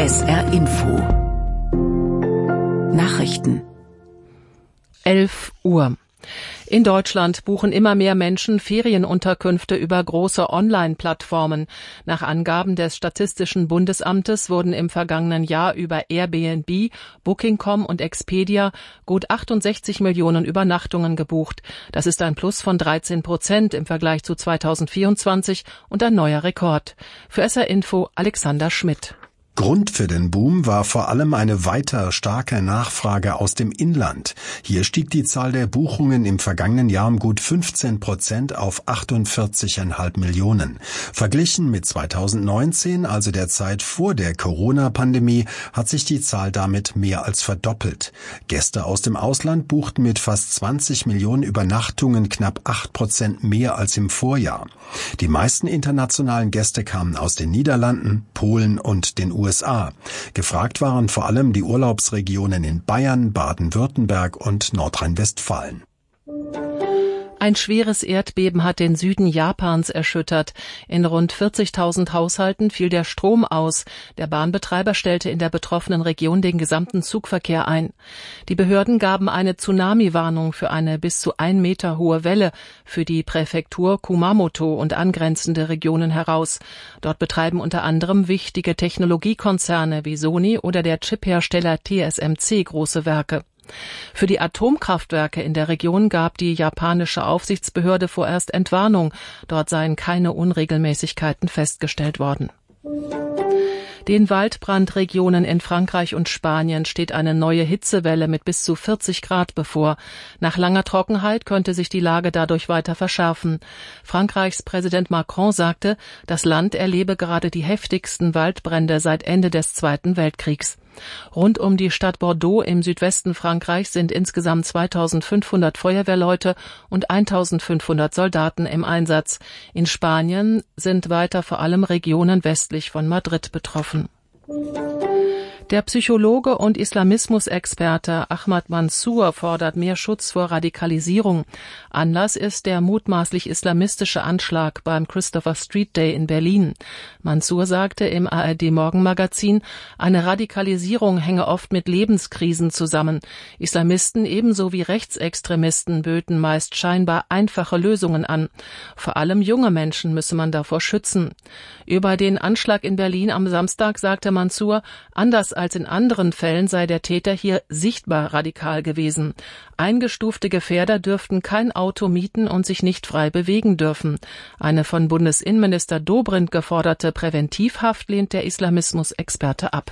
SR Info. Nachrichten. 11 Uhr. In Deutschland buchen immer mehr Menschen Ferienunterkünfte über große Online-Plattformen. Nach Angaben des Statistischen Bundesamtes wurden im vergangenen Jahr über Airbnb, Booking.com und Expedia gut 68 Millionen Übernachtungen gebucht. Das ist ein Plus von 13% im Vergleich zu 2024 und ein neuer Rekord. Für SR Info Alexander Schmidt. Grund für den Boom war vor allem eine weiter starke Nachfrage aus dem Inland. Hier stieg die Zahl der Buchungen im vergangenen Jahr um gut 15% auf 48,5 Millionen. Verglichen mit 2019, also der Zeit vor der Corona-Pandemie, hat sich die Zahl damit mehr als verdoppelt. Gäste aus dem Ausland buchten mit fast 20 Millionen Übernachtungen knapp 8% mehr als im Vorjahr. Die meisten internationalen Gäste kamen aus den Niederlanden, Polen und den USA. Gefragt waren vor allem die Urlaubsregionen in Bayern, Baden-Württemberg und Nordrhein-Westfalen. Ein schweres Erdbeben hat den Süden Japans erschüttert. In rund 40.000 Haushalten fiel der Strom aus. Der Bahnbetreiber stellte in der betroffenen Region den gesamten Zugverkehr ein. Die Behörden gaben eine Tsunami-Warnung für eine bis zu 1 Meter hohe Welle für die Präfektur Kumamoto und angrenzende Regionen heraus. Dort betreiben unter anderem wichtige Technologiekonzerne wie Sony oder der Chiphersteller TSMC große Werke. Für die Atomkraftwerke in der Region gab die japanische Aufsichtsbehörde vorerst Entwarnung. Dort seien keine Unregelmäßigkeiten festgestellt worden. Den Waldbrandregionen in Frankreich und Spanien steht eine neue Hitzewelle mit bis zu 40 Grad bevor. Nach langer Trockenheit könnte sich die Lage dadurch weiter verschärfen. Frankreichs Präsident Macron sagte, das Land erlebe gerade die heftigsten Waldbrände seit Ende des Zweiten Weltkriegs. Rund um die Stadt Bordeaux im Südwesten Frankreichs sind insgesamt 2.500 Feuerwehrleute und 1.500 Soldaten im Einsatz. In Spanien sind weiter vor allem Regionen westlich von Madrid betroffen. Der Psychologe und Islamismusexperte Ahmad Mansour fordert mehr Schutz vor Radikalisierung. Anlass ist der mutmaßlich islamistische Anschlag beim Christopher Street Day in Berlin. Mansour sagte im ARD-Morgenmagazin, eine Radikalisierung hänge oft mit Lebenskrisen zusammen. Islamisten ebenso wie Rechtsextremisten böten meist scheinbar einfache Lösungen an. Vor allem junge Menschen müsse man davor schützen. Über den Anschlag in Berlin am Samstag sagte Mansour, anders als in anderen Fällen sei der Täter hier sichtbar radikal gewesen. Eingestufte Gefährder dürften kein Auto mieten und sich nicht frei bewegen dürfen. Eine von Bundesinnenminister Dobrindt geforderte Präventivhaft lehnt der Islamismusexperte ab.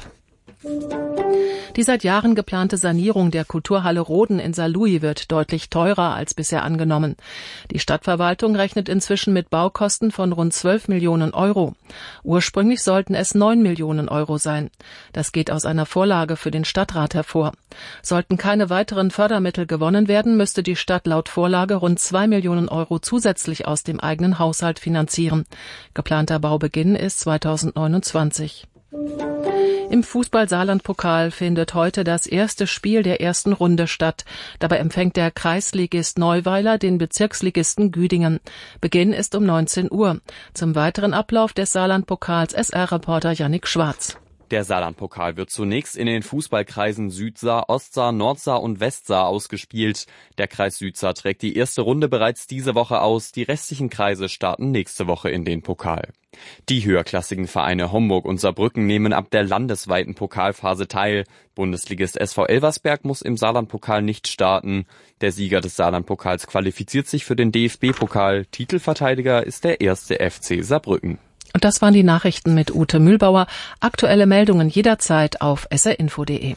Die seit Jahren geplante Sanierung der Kulturhalle Roden in Saarlouis wird deutlich teurer als bisher angenommen. Die Stadtverwaltung rechnet inzwischen mit Baukosten von rund 12 Millionen Euro. Ursprünglich sollten es 9 Millionen Euro sein. Das geht aus einer Vorlage für den Stadtrat hervor. Sollten keine weiteren Fördermittel gewonnen werden, müsste die Stadt laut Vorlage rund 2 Millionen Euro zusätzlich aus dem eigenen Haushalt finanzieren. Geplanter Baubeginn ist 2029. Im Fußball-Saarland-Pokal findet heute das erste Spiel der ersten Runde statt. Dabei empfängt der Kreisligist Neuweiler den Bezirksligisten Güdingen. Beginn ist um 19 Uhr. Zum weiteren Ablauf des Saarland-Pokals SR-Reporter Yannick Schwarz. Der Saarland-Pokal wird zunächst in den Fußballkreisen Südsaar, Ostsaar, Nordsaar und Westsaar ausgespielt. Der Kreis Südsaar trägt die erste Runde bereits diese Woche aus. Die restlichen Kreise starten nächste Woche in den Pokal. Die höherklassigen Vereine Homburg und Saarbrücken nehmen ab der landesweiten Pokalphase teil. Bundesligist SV Elversberg muss im Saarland-Pokal nicht starten. Der Sieger des Saarland-Pokals qualifiziert sich für den DFB-Pokal. Titelverteidiger ist der erste FC Saarbrücken. Und das waren die Nachrichten mit Ute Mühlbauer. Aktuelle Meldungen jederzeit auf srinfo.de.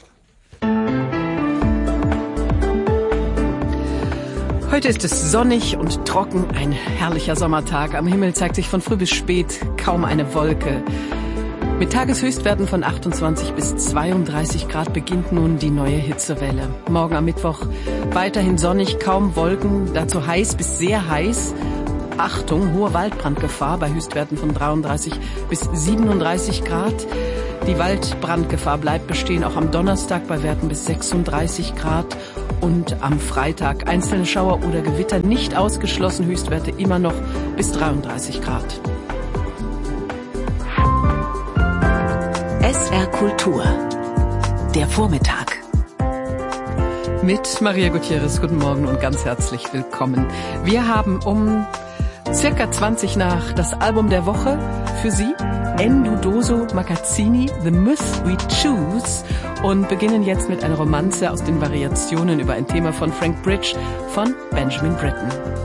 Heute ist es sonnig und trocken, ein herrlicher Sommertag. Am Himmel zeigt sich von früh bis spät kaum eine Wolke. Mit Tageshöchstwerten von 28 bis 32 Grad beginnt nun die neue Hitzewelle. Morgen am Mittwoch weiterhin sonnig, kaum Wolken, dazu heiß bis sehr heiß. Achtung, hohe Waldbrandgefahr bei Höchstwerten von 33 bis 37 Grad. Die Waldbrandgefahr bleibt bestehen, auch am Donnerstag bei Werten bis 36 Grad. Und am Freitag einzelne Schauer oder Gewitter nicht ausgeschlossen, Höchstwerte immer noch bis 33 Grad. SR Kultur. Der Vormittag. Mit Maria Gutierrez, guten Morgen und ganz herzlich willkommen. Wir haben um circa 20 nach das Album der Woche für Sie, Endudoso Magazzini, The Myth We Choose, und beginnen jetzt mit einer Romanze aus den Variationen über ein Thema von Frank Bridge von Benjamin Britten.